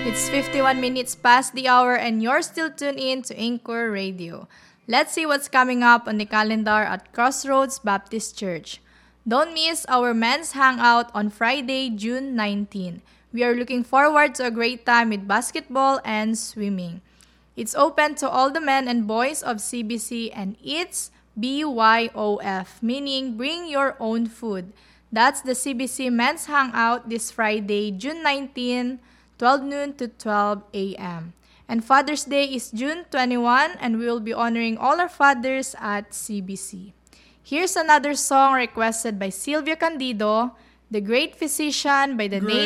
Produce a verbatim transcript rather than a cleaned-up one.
It's fifty-one minutes past the hour and you're still tuned in to Anchor Radio. Let's see what's coming up on the calendar at Crossroads Baptist Church. Don't miss our men's hangout on Friday, June nineteenth. We are looking forward to a great time with basketball and swimming. It's open to all the men and boys of C B C and it's B Y O F, meaning bring your own food. That's the C B C Men's Hangout this Friday, June nineteenth, twelve noon to twelve a.m. And Father's Day is June twenty-first, and we will be honoring all our fathers at C B C. Here's another song requested by Sylvia Candido, The Great Physician by the name